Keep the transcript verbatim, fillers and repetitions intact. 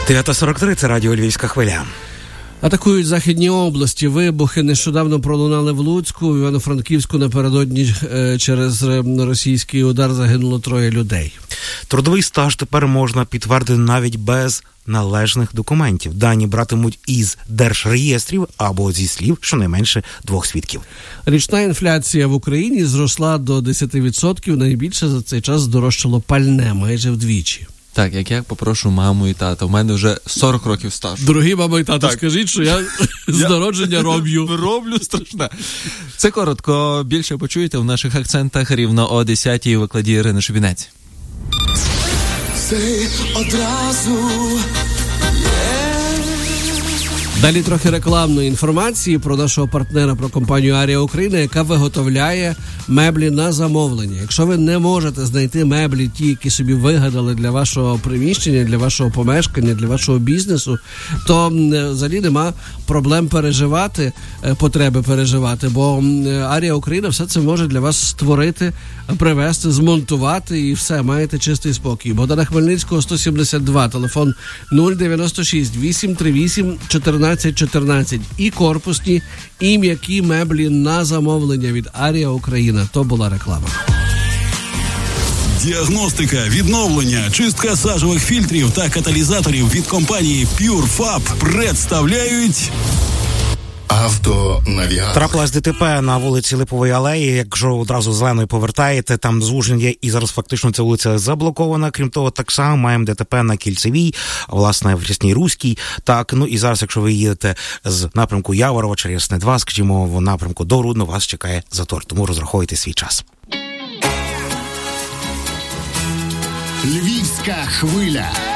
дев'ята сорок три, це радіо «Львівська хвиля». Атакують західні області. Вибухи нещодавно пролунали в Луцьку, в Івано-Франківську напередодні через російський удар загинуло троє людей. Трудовий стаж тепер можна підтвердити навіть без належних документів. Дані братимуть із держреєстрів або зі слів щонайменше двох свідків. Річна інфляція в Україні зросла до десять відсотків. Найбільше за цей час здорожчало пальне, майже вдвічі. Так, як я попрошу маму і тата, у мене вже сорок років стажу. Дорогі мама і тата, скажіть, що я з народження роблю. Роблю страшне. Це коротко, більше почуєте в наших акцентах рівно о десятій у викладі Ірини Шубінець. Це одразу... Далі трохи рекламної інформації про нашого партнера, про компанію «Арія Україна», яка виготовляє меблі на замовлення. Якщо ви не можете знайти меблі, ті, які собі вигадали для вашого приміщення, для вашого помешкання, для вашого бізнесу, то взагалі нема проблем переживати, потреби переживати, бо «Арія Україна» все це може для вас створити, привезти, змонтувати і все, маєте чистий спокій. Богдана Хмельницького, сто сімдесят два, телефон нуль дев'яносто шість вісім три вісім чотирнадцять чотирнадцять. І корпусні, і м'які меблі на замовлення від «Арія Україна». То була реклама. Діагностика, відновлення, чистка сажових фільтрів та каталізаторів від компанії PureFab представляють... Автонавігатор. Трапилась ДТП на вулиці Липової алеї. Якщо одразу зеленою повертаєте, там звуження, і зараз фактично ця вулиця заблокована. Крім того, так само маємо ДТП на Кільцевій, власне, в Рясній Руській. Так, ну і зараз, якщо ви їдете з напрямку Яворова через Рясне два, скажімо, в напрямку до Рудно, вас чекає затор. Тому розраховуйте свій час. Львівська хвиля.